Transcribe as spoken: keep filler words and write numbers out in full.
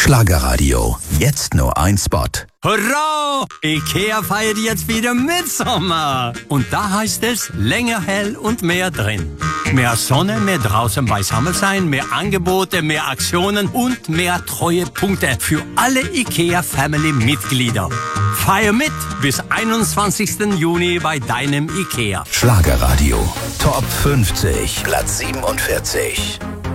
Schlagerradio. Jetzt nur ein Spot. Hurra! Ikea feiert jetzt wieder Mitsommer. Und da heißt es länger hell und mehr drin. Mehr Sonne, mehr draußen beisammen sein, mehr Angebote, mehr Aktionen und mehr Treuepunkte für alle Ikea-Family-Mitglieder. Feier mit bis einundzwanzigsten Juni bei deinem Ikea. Schlagerradio. Top fünfzig. Platz siebenundvierzig.